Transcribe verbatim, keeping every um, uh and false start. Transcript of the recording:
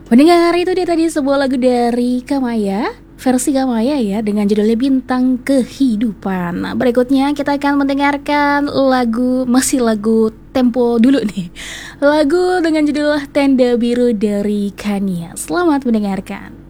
Mendengar itu dia tadi sebuah lagu dari Kamaya, versi Kamaya ya, dengan judulnya Bintang Kehidupan. Nah, berikutnya kita akan mendengarkan lagu, masih lagu tempo dulu nih. Lagu dengan judul Tenda Biru dari Kania. Selamat mendengarkan.